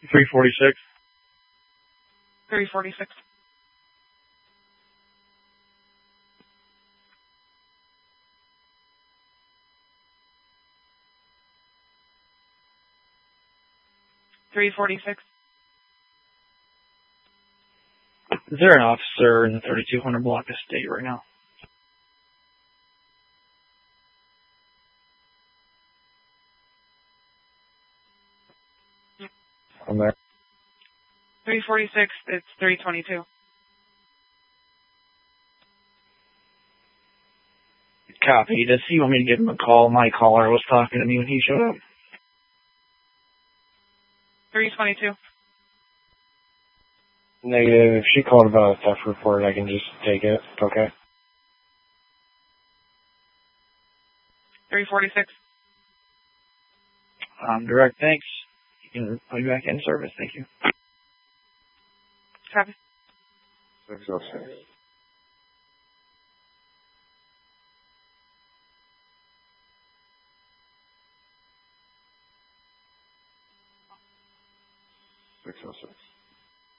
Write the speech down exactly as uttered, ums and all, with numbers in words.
three forty-six. three forty-six. three forty-six. Is there an officer in the thirty-two hundred block of state right now? I'm there. three forty-six, it's three twenty-two. Copy. Does he want me to give him a call? My caller was talking to me when he showed up. three twenty-two. Negative. If she called about a theft report, I can just take it. Okay. three forty-six. Um, direct, thanks. You can put you back in service. Thank you. Copy. six oh six. six oh six.